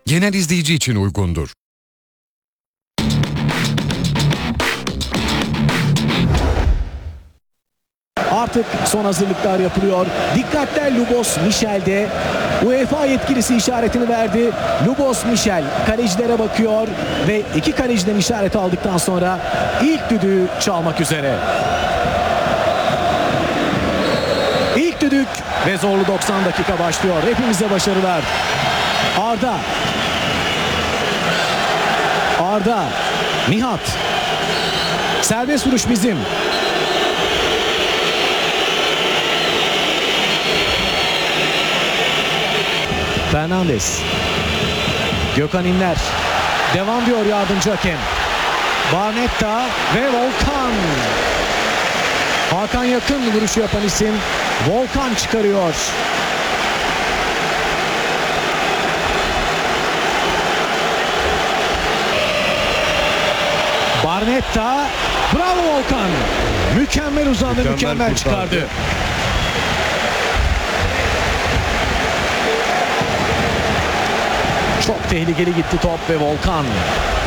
genel izleyici için uygundur. Artık son hazırlıklar yapılıyor. Dikkatler Lubos Michel'de. UEFA yetkilisi işaretini verdi. Lubos Michel kalecilere bakıyor ve iki kaleciden işaret aldıktan sonra ilk düdüğü çalmak üzere. İlk düdük ve zorlu 90 dakika başlıyor. Hepimize başarılar. Arda. Nihat. Serbest vuruş bizim. Fernandes. Gökhan İnler. Devam diyor yardımcı hakem. Barnetta ve Volkan. Hakan Yakın vuruşu yapan isim. Volkan çıkarıyor. Barnetta. Bravo Volkan. Mükemmel uzandı, mükemmel çıkardı. Çok tehlikeli gitti top ve Volkan